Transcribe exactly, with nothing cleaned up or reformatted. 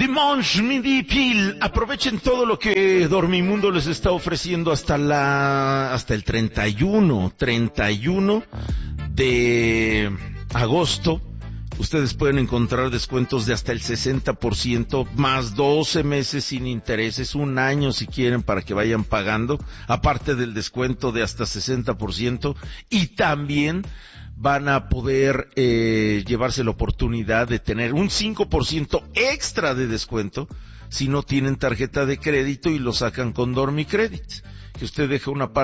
Dimanche midi pile. Aprovechen todo lo que Dormimundo les está ofreciendo hasta la hasta el treinta y uno de agosto. Ustedes pueden encontrar descuentos de hasta el sesenta por ciento, más doce meses sin intereses, un año si quieren para que vayan pagando, aparte del descuento de hasta sesenta por ciento, y también van a poder eh, llevarse la oportunidad de tener un cinco por ciento extra de descuento si no tienen tarjeta de crédito y lo sacan con Dormicredit, que usted deja una parte